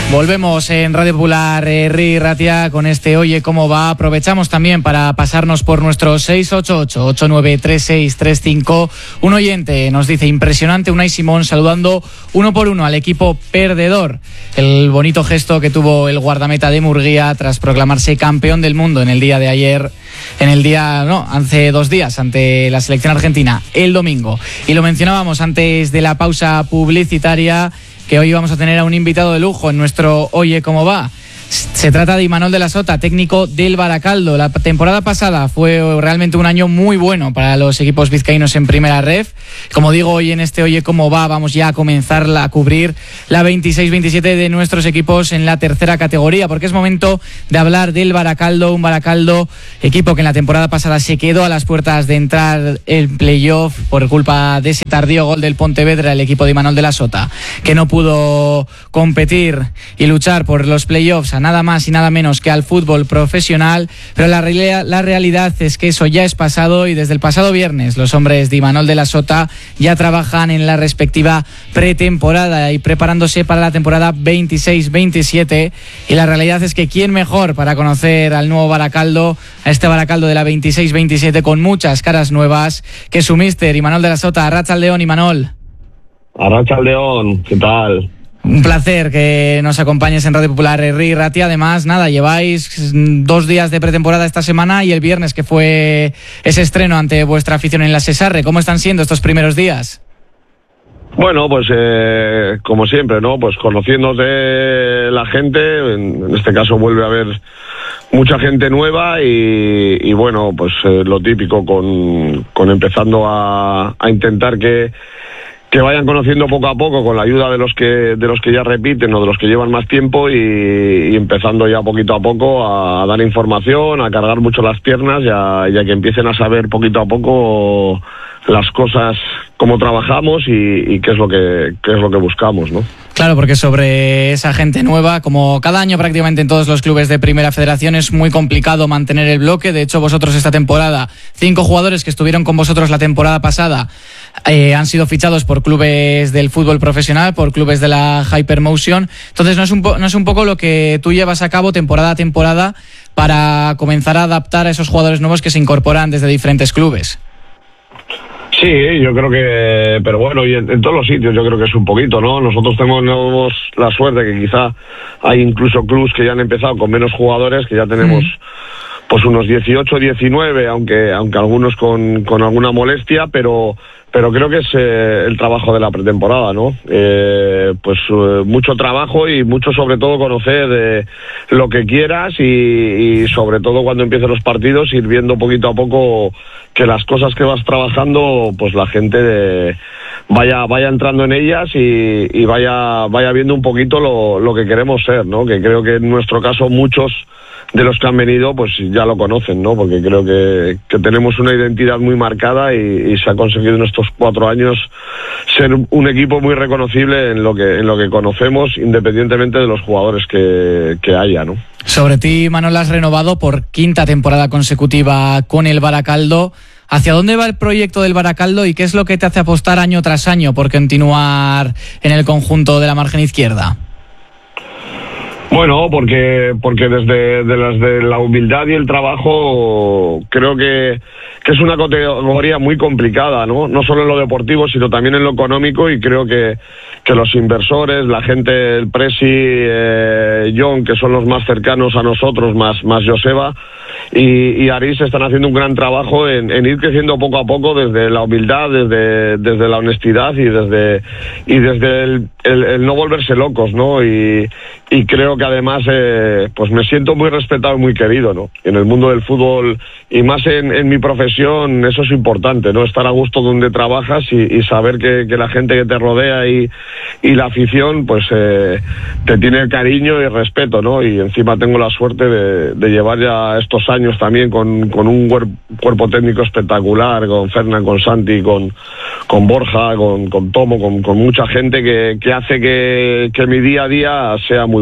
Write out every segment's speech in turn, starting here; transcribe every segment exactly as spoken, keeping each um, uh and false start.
Volvemos en Radio Popular Herri Ratia con este Oye Cómo Va. Aprovechamos también para pasarnos por nuestro seis ocho ocho, ocho nueve tres seis tres cinco. Un oyente nos dice: impresionante Unai Simón saludando uno por uno al equipo perdedor. El bonito gesto que tuvo el guardameta de Murguía tras proclamarse campeón del mundo en el día de ayer, en el día, no, hace dos días ante la selección argentina, el domingo. Y lo mencionábamos antes de la pausa publicitaria, que hoy vamos a tener a un invitado de lujo en nuestro Oye Cómo Va. Se trata de Imanol de la Sota, técnico del Baracaldo. La temporada pasada fue realmente un año muy bueno para los equipos vizcaínos en primera ref. Como digo, hoy en este Oye Cómo Va vamos ya a comenzar a cubrir la veintiséis veintisiete de nuestros equipos en la tercera categoría, porque es momento de hablar del Baracaldo, un Baracaldo, equipo que en la temporada pasada se quedó a las puertas de entrar en playoff por culpa de ese tardío gol del Pontevedra, el equipo de Imanol de la Sota, que no pudo competir y luchar por los playoffs a nada más y nada menos que al fútbol profesional. Pero la, realidad, la realidad es que eso ya es pasado, y desde el pasado viernes los hombres de Imanol de la Sota ya trabajan en la respectiva pretemporada y preparándose para la temporada veintiséis veintisiete. Y la realidad es que quién mejor para conocer al nuevo Baracaldo, a este Baracaldo de la veintiséis veintisiete con muchas caras nuevas, que su míster Imanol de la Sota. Arratsaldeon, Imanol. Arratsaldeon, ¿qué tal? Un placer que nos acompañes en Radio Popular Herri Ratia. Además, nada, lleváis dos días de pretemporada esta semana y el viernes, que fue ese estreno ante vuestra afición en la Sesarre. ¿Cómo están siendo estos primeros días? Bueno, pues eh, como siempre, ¿no? Pues conociéndote la gente, en, en este caso vuelve a haber mucha gente nueva y, y bueno, pues eh, lo típico con, con empezando a, a intentar que que vayan conociendo poco a poco con la ayuda de los que de los que ya repiten o de los que llevan más tiempo, y, y empezando ya poquito a poco a dar información, a cargar mucho las piernas y a, y a que empiecen a saber poquito a poco las cosas, cómo trabajamos y, y qué es lo que qué es lo que buscamos, ¿no? Claro, porque sobre esa gente nueva, como cada año prácticamente en todos los clubes de Primera Federación, es muy complicado mantener el bloque. De hecho, vosotros esta temporada, cinco jugadores que estuvieron con vosotros la temporada pasada, eh, han sido fichados por clubes del fútbol profesional, por clubes de la Hypermotion. Entonces, no es un, po- no es un poco lo que tú llevas a cabo temporada a temporada para comenzar a adaptar a esos jugadores nuevos que se incorporan desde diferentes clubes. Sí, yo creo que, pero bueno, y en, en todos los sitios yo creo que es un poquito, ¿no? Nosotros tenemos la suerte que quizá hay incluso clubs que ya han empezado con menos jugadores, que ya tenemos mm. pues unos dieciocho, diecinueve, aunque aunque algunos con, con alguna molestia, pero pero creo que es eh, el trabajo de la pretemporada, ¿no? Eh, pues eh, mucho trabajo y mucho, sobre todo, conocer eh, lo que quieras y, y sobre todo cuando empiecen los partidos, ir viendo poquito a poco que las cosas que vas trabajando, pues la gente de, vaya vaya entrando en ellas y, y vaya vaya viendo un poquito lo, lo que queremos ser, ¿no? Que creo que en nuestro caso muchos de los que han venido pues ya lo conocen, ¿no? Porque creo que, que tenemos una identidad muy marcada y, y se ha conseguido en estos cuatro años ser un equipo muy reconocible en lo que en lo que conocemos, independientemente de los jugadores que, que haya, ¿no? Sobre ti, Manol, has renovado por quinta temporada consecutiva con el Baracaldo. ¿Hacia dónde va el proyecto del Baracaldo y qué es lo que te hace apostar año tras año por continuar en el conjunto de la margen izquierda? Bueno, porque porque desde de las de la humildad y el trabajo creo que, que es una categoría muy complicada, ¿no? No solo en lo deportivo, sino también en lo económico, y creo que, que los inversores, la gente, el Presi, eh, John, que son los más cercanos a nosotros, más, más Joseba y, y Aris, están haciendo un gran trabajo en, en ir creciendo poco a poco desde la humildad, desde, desde la honestidad y desde y desde el, el, el no volverse locos, ¿no? Y, y creo que además eh, pues me siento muy respetado y muy querido, ¿no? En el mundo del fútbol y más en, en mi profesión, eso es importante, ¿no? Estar a gusto donde trabajas y, y saber que, que la gente que te rodea y, y la afición pues eh, te tiene cariño y respeto, ¿no? Y encima tengo la suerte de, de llevar ya estos años también con, con un cuerpo técnico espectacular, con Fernán, con Santi, con, con Borja, con, con Tomo, con, con mucha gente que, que hace que, que mi día a día sea muy bueno, ¿no?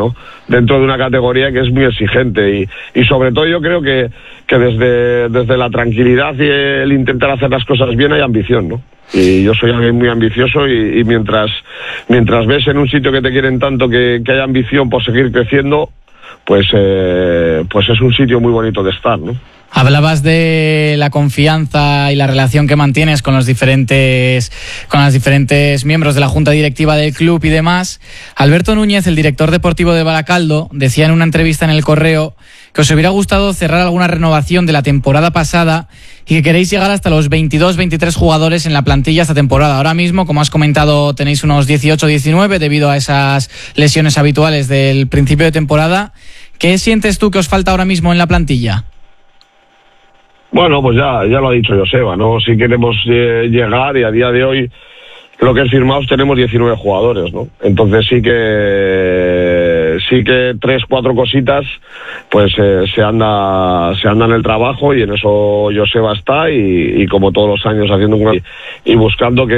¿no? Dentro de una categoría que es muy exigente y, y sobre todo yo creo que, que desde, desde la tranquilidad y el intentar hacer las cosas bien hay ambición, ¿no? Y yo soy alguien muy ambicioso y, y mientras, mientras ves en un sitio que te quieren tanto que, que hay ambición por seguir creciendo, pues, eh, pues es un sitio muy bonito de estar, ¿no? Hablabas de la confianza y la relación que mantienes con los diferentes, con los diferentes miembros de la junta directiva del club y demás. Alberto Núñez, el director deportivo de Baracaldo, decía en una entrevista en El Correo que os hubiera gustado cerrar alguna renovación de la temporada pasada y que queréis llegar hasta los veintidós veintitrés jugadores en la plantilla esta temporada. Ahora mismo, como has comentado, tenéis unos dieciocho diecinueve debido a esas lesiones habituales del principio de temporada. ¿Qué sientes tú que os falta ahora mismo en la plantilla? Bueno, pues ya, ya lo ha dicho Joseba, ¿no? Si queremos eh, llegar y a día de hoy lo que es firmados tenemos diecinueve jugadores, ¿no? Entonces sí que sí que tres, cuatro cositas pues eh, se anda se anda en el trabajo y en eso Joseba está y, y como todos los años haciendo un, y buscando que